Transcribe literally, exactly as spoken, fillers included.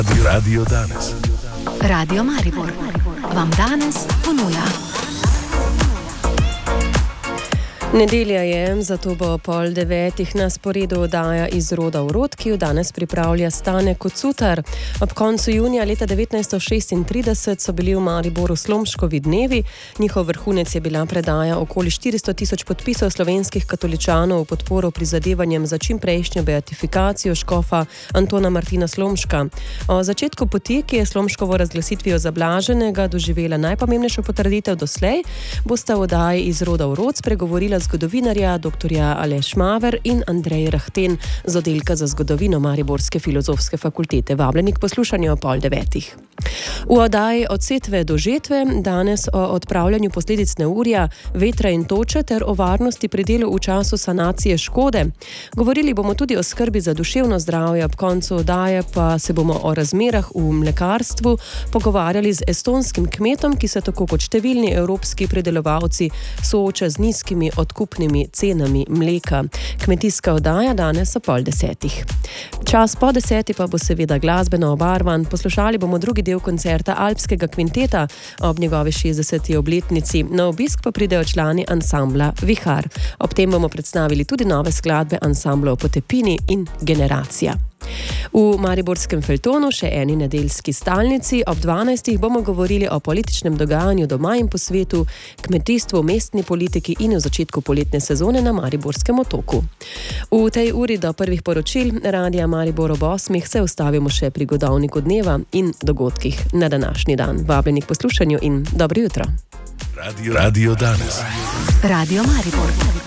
Radio danes. Radio Maribor vam danes ponuja. Nedelja je, zato bo pol devetih na sporedu oddaja Iz roda v rod, ki jo danes pripravlja Stane Kocutar. Ob koncu junija leta devetnajststo šestintrideset so bili v Mariboru Slomškovi dnevi. Njihov vrhunec je bila predaja okoli štiristo tisoč podpisov slovenskih katoličanov v podporo prizadevanjem za čimprejšnjo beatifikacijo škofa Antona Martina Slomška. O začetku poti, ki je Slomškovo razglasitvijo za blaženega doživela najpomembnejšo potrditev doslej, bosta v oddaji Iz roda v rod spregovorila zgodovinarja doktorja Aleš Maver in Andrej Rahten z oddelka za zgodovino Mariborske filozofske fakultete. Vabljeni k poslušanju o pol devetih. V oddaji Od setve do žetve danes o odpravljanju posledic neurja, vetra in toče ter o varnosti pri delu v času sanacije škode. Govorili bomo tudi o skrbi za duševno zdravje, ob koncu oddaje pa se bomo o razmerah v mlekarstvu pogovarjali z estonskim kmetom, ki se tako kot številni evropski predelovalci sooča z nizkimi odkupnimi cenami mleka. Kmetijska oddaja danes o pol desetih. Čas po deseti pa bo seveda glasbeno obarvan. Poslušali bomo drugi del koncerta Alpskega kvinteta ob njegovi šestdeseti obletnici. Na obisk pa pridejo člani ansambla Vihar. Ob tem bomo predstavili tudi nove skladbe ansamblov Potepini in Generacija. V mariborskem feljtonu še eni nedeljski stalnici. Ob dvanajstih bomo govorili o političnem dogajanju doma in po svetu, kmetijstvu, mestni politiki in v začetku poletne sezone na Mariborskem otoku. V tej uri do prvih poročil Radia Maribor ob osmih se ustavimo še pri godovniku dneva in dogodkih na današnji dan. Vabljeni k poslušanju in dobro jutro. Radio, Radio danes. Radio Maribor.